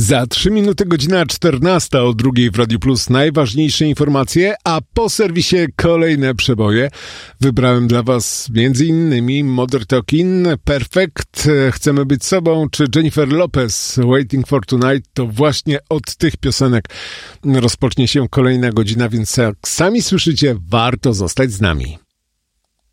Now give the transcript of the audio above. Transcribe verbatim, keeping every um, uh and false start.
Za trzy minuty godzina czternasta, o drugiej w Radiu Plus najważniejsze informacje, a po serwisie kolejne przeboje. Wybrałem dla Was między innymi Mother Talking, Perfect, Chcemy być sobą, czy Jennifer Lopez, Waiting for Tonight. To właśnie od tych piosenek rozpocznie się kolejna godzina, więc jak sami słyszycie, warto zostać z nami.